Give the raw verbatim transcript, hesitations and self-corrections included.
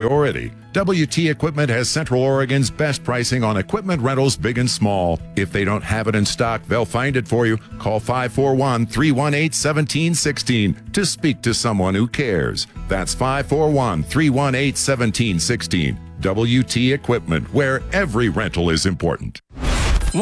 priority. W T Equipment has Central Oregon's best pricing on equipment rentals, big and small. If they don't have it in stock, they'll find it for you. Call five four one, three one eight, one seven one six to speak to someone who cares. That's five four one, three one eight, one seven one six. W T Equipment, where every rental is important.